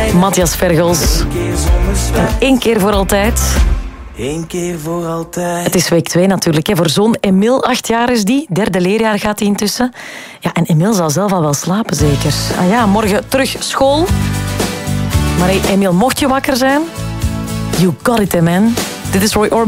Matthias Vergels. En 1 keer voor altijd. 1 keer voor altijd. Het is week 2 natuurlijk. Hè. Voor zoon Emil, 8 jaar is die. 3e leerjaar gaat hij intussen. Ja, en Emil zal zelf al wel slapen, zeker. Ah ja, morgen terug school. Maar hey, Emil, mocht je wakker zijn... You got it, man. Dit is Roy Orbison.